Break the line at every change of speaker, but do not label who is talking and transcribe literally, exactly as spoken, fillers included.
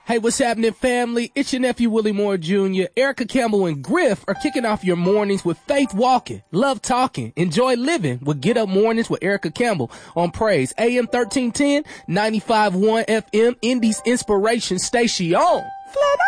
Hey, what's happening, family? It's your nephew, Willie Moore Junior Erica Campbell and Griff are kicking off your mornings with Faith Walking, Love Talking, Enjoy Living with Get Up Mornings with Erica Campbell on Praise. A M thirteen ten, ninety-five point one F M, Indies Inspiration Station. Flat